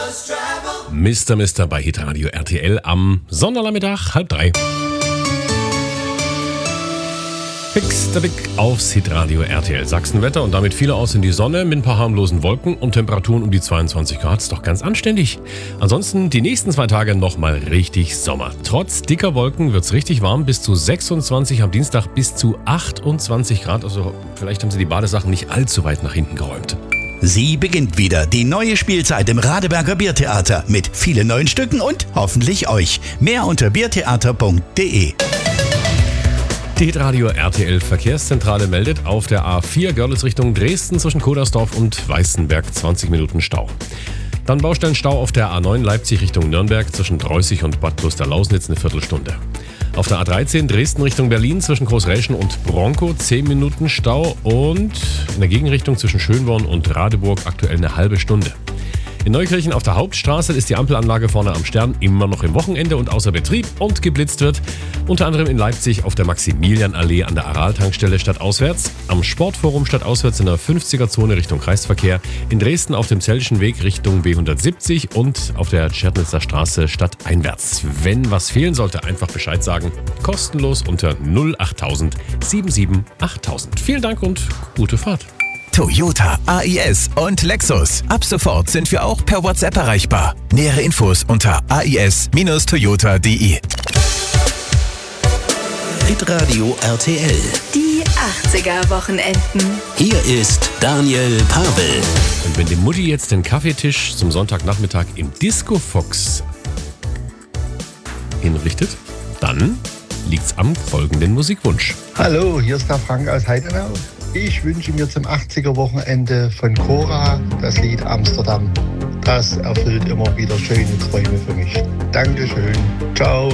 Mr. bei Hitradio RTL am Sonnernachmittag 2:30. Fix der Blick aufs Hitradio RTL Sachsenwetter und damit viele aus in die Sonne mit ein paar harmlosen Wolken und Temperaturen um die 22 Grad. Ist doch ganz anständig. Ansonsten die nächsten 2 Tage nochmal richtig Sommer. Trotz dicker Wolken wird's richtig warm, bis zu 26, am Dienstag bis zu 28 Grad. Also vielleicht haben Sie die Badesachen nicht allzu weit nach hinten geräumt. Sie beginnt wieder, die neue Spielzeit im Radeberger Biertheater mit vielen neuen Stücken und hoffentlich euch. Mehr unter biertheater.de. Die Hitradio RTL Verkehrszentrale meldet auf der A4 Görlitz Richtung Dresden zwischen Kodersdorf und Weißenberg 20 Minuten Stau. Dann Baustellenstau auf der A9 Leipzig Richtung Nürnberg zwischen Dreußig und Bad Klosterlausnitz eine Viertelstunde. Auf der A13 Dresden Richtung Berlin zwischen Großräschen und Bronkow 10 Minuten Stau und in der Gegenrichtung zwischen Schönborn und Radeburg aktuell eine halbe Stunde. In Neukirchen auf der Hauptstraße ist die Ampelanlage vorne am Stern immer noch im Wochenende und außer Betrieb und geblitzt wird. Unter anderem in Leipzig auf der Maximilianallee an der Aral-Tankstelle stadtauswärts, am Sportforum stadtauswärts in der 50er-Zone Richtung Kreisverkehr, in Dresden auf dem Zeltischen Weg Richtung B170 und auf der Tschernitzer Straße stadteinwärts. Wenn was fehlen sollte, einfach Bescheid sagen. Kostenlos unter 08000 77 8000. Vielen Dank und gute Fahrt. Toyota, AIS und Lexus. Ab sofort sind wir auch per WhatsApp erreichbar. Nähere Infos unter ais-toyota.de. Hitradio RTL. Die 80er-Wochenenden. Hier ist Daniel Pavel. Und wenn die Mutti jetzt den Kaffeetisch zum Sonntagnachmittag im Disco Fox hinrichtet, dann liegt's am folgenden Musikwunsch. Hallo, hier ist der Frank aus Heidenau. Ich wünsche mir zum 80er-Wochenende von Cora das Lied Amsterdam. Das erfüllt immer wieder schöne Träume für mich. Dankeschön. Ciao.